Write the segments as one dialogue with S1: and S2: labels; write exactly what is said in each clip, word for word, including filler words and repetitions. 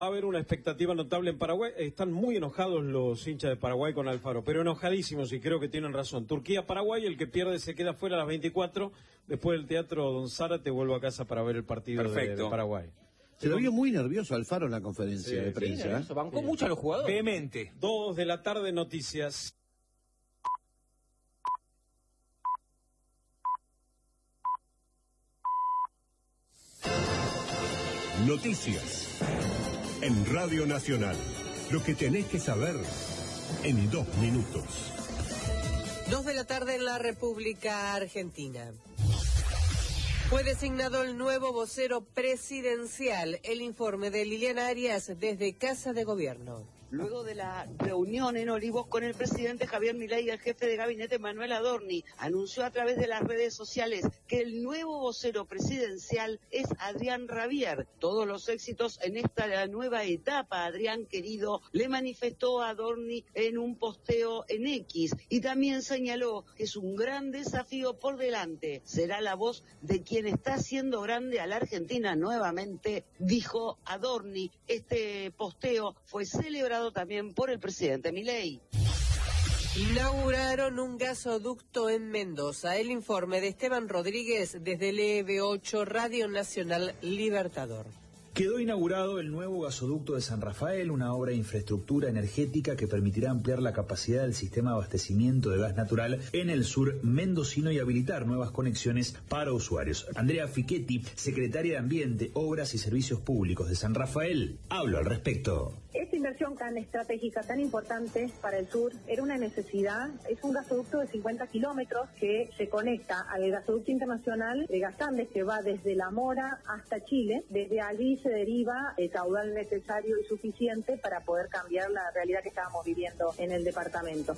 S1: Va a haber una expectativa notable en Paraguay. Están muy enojados los hinchas de Paraguay con Alfaro, pero enojadísimos, y creo que tienen razón. Turquía-Paraguay, el que pierde se queda fuera a las veinticuatro. Después del Teatro Don Zárate vuelvo a casa para ver el partido de, de Paraguay.
S2: Se lo vio muy nervioso Alfaro en la conferencia
S1: sí,
S2: de prensa.
S3: Sí, nervioso, bancó sí. mucho a los jugadores.
S4: Vehemente.
S1: Dos de la tarde, noticias.
S5: Noticias. En Radio Nacional, lo que tenés que saber en dos minutos.
S6: Dos de la tarde en la República Argentina. Fue designado el nuevo vocero presidencial. El informe de Liliana Arias desde Casa de Gobierno.
S7: Luego de la reunión en Olivos con el presidente Javier Milei y el jefe de gabinete Manuel Adorni, anunció a través de las redes sociales que el nuevo vocero presidencial es Adrián Rabier. Todos los éxitos en esta la nueva etapa, Adrián querido, le manifestó a Adorni en un posteo en X, y también señaló que es un gran desafío por delante. Será la voz de quien está haciendo grande a la Argentina nuevamente, dijo Adorni. Este posteo fue celebrado también por el presidente Milei.
S6: Inauguraron un gasoducto en Mendoza. El informe de Esteban Rodríguez desde el E V ocho Radio Nacional Libertador.
S8: Quedó inaugurado el nuevo gasoducto de San Rafael, una obra de infraestructura energética que permitirá ampliar la capacidad del sistema de abastecimiento de gas natural en el sur mendocino y habilitar nuevas conexiones para usuarios. Andrea Fichetti, secretaria de Ambiente, Obras y Servicios Públicos de San Rafael, habló al respecto.
S9: Esta inversión tan estratégica, tan importante para el sur, era una necesidad. Es un gasoducto de cincuenta kilómetros que se conecta al gasoducto internacional de Gas Andes, que va desde La Mora hasta Chile. Desde allí se deriva el caudal necesario y suficiente para poder cambiar la realidad que estábamos viviendo en el departamento.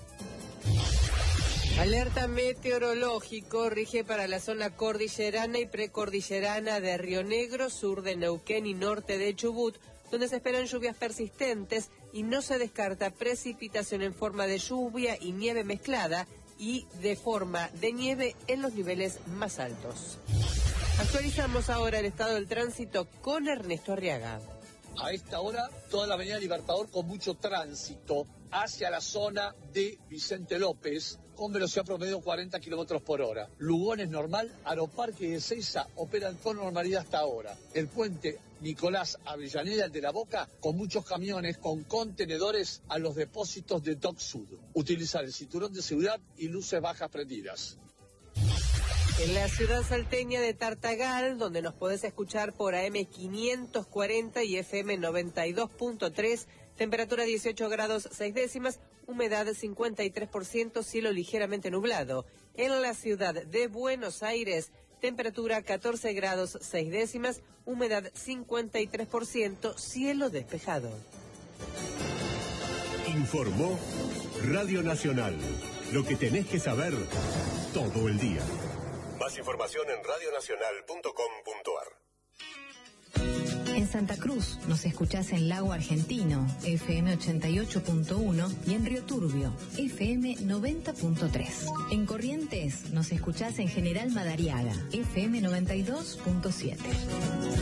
S6: Alerta meteorológico rige para la zona cordillerana y precordillerana de Río Negro, sur de Neuquén y norte de Chubut, donde se esperan lluvias persistentes y no se descarta precipitación en forma de lluvia y nieve mezclada y de forma de nieve en los niveles más altos. Actualizamos ahora el estado del tránsito con Ernesto Arriaga.
S10: A esta hora, toda la avenida Libertador con mucho tránsito hacia la zona de Vicente López, con velocidad promedio cuarenta kilómetros por hora. Lugones normal, Aeroparque y Ezeiza operan con normalidad hasta ahora. El puente Nicolás Avellaneda, el de la Boca, con muchos camiones con contenedores a los depósitos de Dock Sud. Utilizar el cinturón de seguridad y luces bajas prendidas.
S6: En la ciudad salteña de Tartagal, donde nos podés escuchar por A M quinientos cuarenta y F M noventa y dos punto tres, temperatura dieciocho grados seis décimas, humedad cincuenta y tres por ciento, cielo ligeramente nublado. En la ciudad de Buenos Aires, temperatura catorce grados seis décimas, humedad cincuenta y tres por ciento, cielo despejado.
S5: Informó Radio Nacional. Lo que tenés que saber todo el día. Más información en radio nacional punto com punto ar.
S11: En Santa Cruz nos escuchás en Lago Argentino, F M ochenta y ocho punto uno, y en Río Turbio, F M noventa punto tres. En Corrientes nos escuchás en General Madariaga, F M noventa y dos punto siete.